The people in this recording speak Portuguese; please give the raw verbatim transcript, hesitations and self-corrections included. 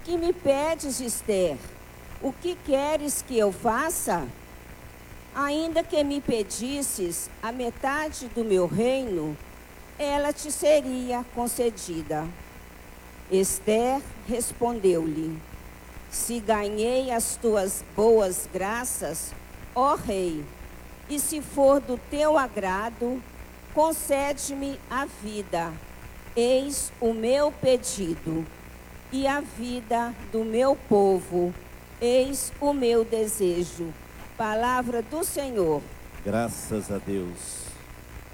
Que me pedes, Ester? O que queres que eu faça? Ainda que me pedisses a metade do meu reino, ela te seria concedida. Ester respondeu-lhe: se ganhei as tuas boas graças, ó rei, e se for do teu agrado, concede-me a vida. Eis o meu pedido, e a vida do meu povo, eis o meu desejo. Palavra do Senhor. Graças a Deus.